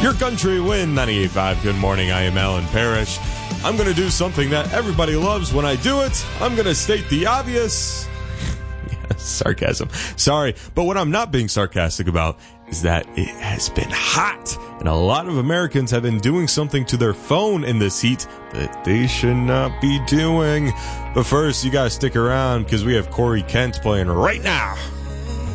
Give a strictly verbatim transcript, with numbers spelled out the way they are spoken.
Your country win ninety-eight point five. Good morning. I am Alan Parrish. I'm going to do something that everybody loves when I do it. I'm going to state the obvious. Yeah, sarcasm. Sorry. But what I'm not being sarcastic about is that it has been hot. And a lot of Americans have been doing something to their phone in this heat that they should not be doing. But first, you got to stick around because we have Corey Kent playing right now.